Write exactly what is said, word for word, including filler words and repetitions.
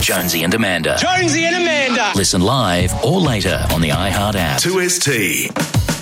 Jonesy and Amanda. Jonesy and Amanda. Listen live or later on the iHeart app. two S T.